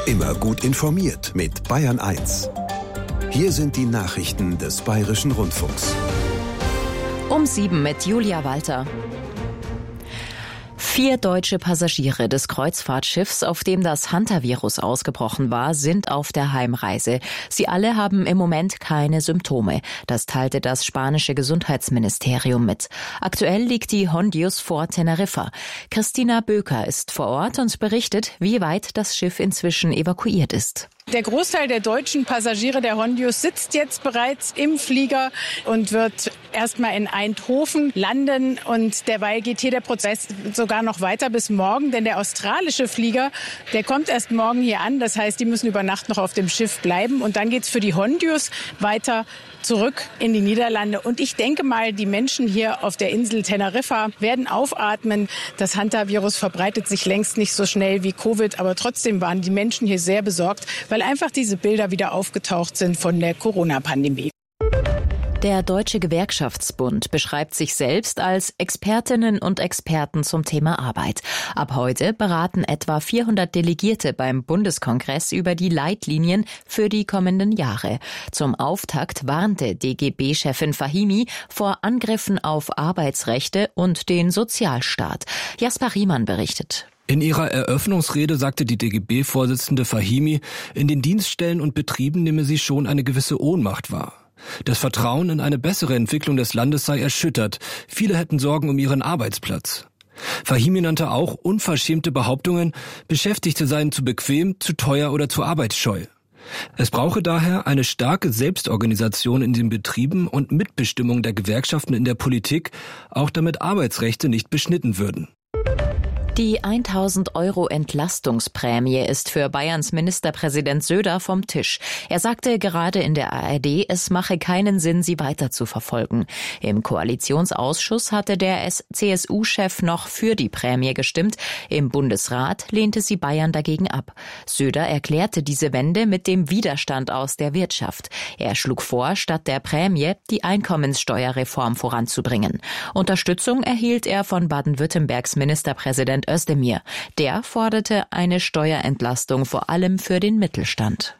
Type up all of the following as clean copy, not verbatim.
Immer gut informiert mit Bayern 1. Hier sind die Nachrichten des Bayerischen Rundfunks. Um 7 mit Julia Walter. 4 deutsche Passagiere des Kreuzfahrtschiffs, auf dem das Hantavirus ausgebrochen war, sind auf der Heimreise. Sie alle haben im Moment keine Symptome. Das teilte das spanische Gesundheitsministerium mit. Aktuell liegt die Hondius vor Teneriffa. Christina Böker ist vor Ort und berichtet, wie weit das Schiff inzwischen evakuiert ist. Der Großteil der deutschen Passagiere der Hondius sitzt jetzt bereits im Flieger und wird erstmal in Eindhoven landen. Und derweil geht hier der Prozess sogar noch weiter bis morgen, denn der australische Flieger, der kommt erst morgen hier an. Das heißt, die müssen über Nacht noch auf dem Schiff bleiben. Und dann geht's für die Hondius weiter zurück in die Niederlande. Und ich denke mal, die Menschen hier auf der Insel Teneriffa werden aufatmen. Das Hantavirus verbreitet sich längst nicht so schnell wie Covid, aber trotzdem waren die Menschen hier sehr besorgt, weil einfach diese Bilder wieder aufgetaucht sind von der Corona-Pandemie. Der Deutsche Gewerkschaftsbund beschreibt sich selbst als Expertinnen und Experten zum Thema Arbeit. Ab heute beraten etwa 400 Delegierte beim Bundeskongress über die Leitlinien für die kommenden Jahre. Zum Auftakt warnte DGB-Chefin Fahimi vor Angriffen auf Arbeitsrechte und den Sozialstaat. Jasper Riemann berichtet. In ihrer Eröffnungsrede sagte die DGB-Vorsitzende Fahimi, in den Dienststellen und Betrieben nehme sie schon eine gewisse Ohnmacht wahr. Das Vertrauen in eine bessere Entwicklung des Landes sei erschüttert. Viele hätten Sorgen um ihren Arbeitsplatz. Fahimi nannte auch unverschämte Behauptungen, Beschäftigte seien zu bequem, zu teuer oder zu arbeitsscheu. Es brauche daher eine starke Selbstorganisation in den Betrieben und Mitbestimmung der Gewerkschaften in der Politik, auch damit Arbeitsrechte nicht beschnitten würden. Die 1.000 € Entlastungsprämie ist für Bayerns Ministerpräsident Söder vom Tisch. Er sagte gerade in der ARD, es mache keinen Sinn, sie weiter zu verfolgen. Im Koalitionsausschuss hatte der CSU-Chef noch für die Prämie gestimmt. Im Bundesrat lehnte sie Bayern dagegen ab. Söder erklärte diese Wende mit dem Widerstand aus der Wirtschaft. Er schlug vor, statt der Prämie die Einkommenssteuerreform voranzubringen. Unterstützung erhielt er von Baden-Württembergs Ministerpräsident Özdemir. Der forderte eine Steuerentlastung vor allem für den Mittelstand.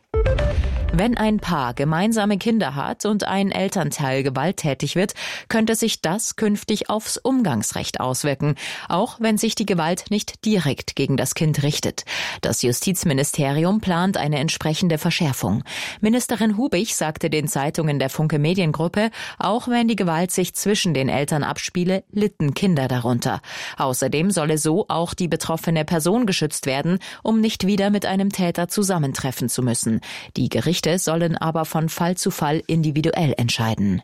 Wenn ein Paar gemeinsame Kinder hat und ein Elternteil gewalttätig wird, könnte sich das künftig aufs Umgangsrecht auswirken, auch wenn sich die Gewalt nicht direkt gegen das Kind richtet. Das Justizministerium plant eine entsprechende Verschärfung. Ministerin Hubich sagte den Zeitungen der Funke Mediengruppe, auch wenn die Gewalt sich zwischen den Eltern abspiele, litten Kinder darunter. Außerdem solle so auch die betroffene Person geschützt werden, um nicht wieder mit einem Täter zusammentreffen zu müssen. Die Gerichte sollen aber von Fall zu Fall individuell entscheiden.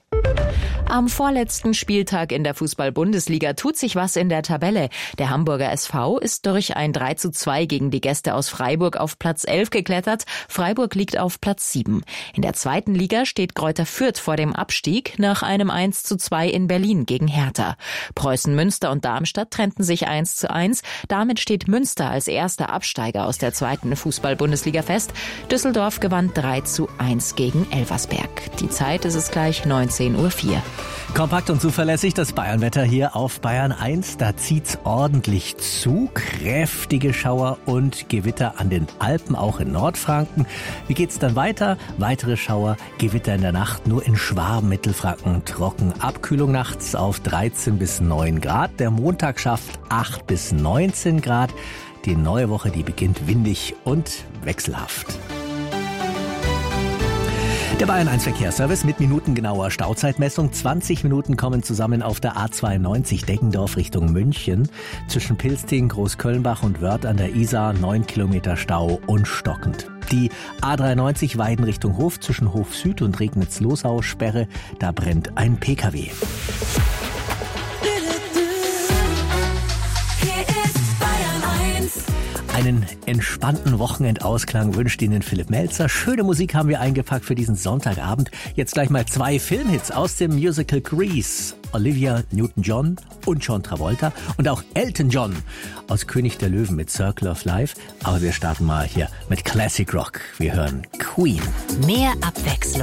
Am vorletzten Spieltag in der Fußball-Bundesliga tut sich was in der Tabelle. Der Hamburger SV ist durch ein 3:2 gegen die Gäste aus Freiburg auf Platz 11 geklettert. Freiburg liegt auf Platz 7. In der zweiten Liga steht Greuther Fürth vor dem Abstieg nach einem 1:2 in Berlin gegen Hertha. Preußen Münster und Darmstadt trennten sich 1:1. Damit steht Münster als erster Absteiger aus der zweiten Fußball-Bundesliga fest. Düsseldorf gewann 3:1 gegen Elversberg. Die Zeit ist es gleich 19:04 Uhr. Kompakt und zuverlässig das Bayernwetter hier auf Bayern 1. Da zieht's ordentlich zu. Kräftige Schauer und Gewitter an den Alpen, auch in Nordfranken. Wie geht's dann weiter? Weitere Schauer, Gewitter in der Nacht, nur in Schwaben, Mittelfranken trocken. Abkühlung nachts auf 13 bis 9 Grad. Der Montag schafft 8 bis 19 Grad. Die neue Woche, die beginnt windig und wechselhaft. Der Bayern 1 Verkehrsservice mit minutengenauer Stauzeitmessung. 20 Minuten kommen zusammen auf der A92 Deggendorf Richtung München. Zwischen Pilsting, Großkölnbach und Wörth an der Isar 9 Kilometer Stau und stockend. Die A93 Weiden Richtung Hof zwischen Hof Süd und Regnitz-Losau Sperre. Da brennt ein PKW. Einen entspannten Wochenendausklang wünscht Ihnen Philipp Melzer. Schöne Musik haben wir eingepackt für diesen Sonntagabend. Jetzt gleich mal 2 Filmhits aus dem Musical Grease. Olivia Newton-John und John Travolta und auch Elton John aus König der Löwen mit Circle of Life. Aber wir starten mal hier mit Classic Rock. Wir hören Queen. Mehr Abwechslung.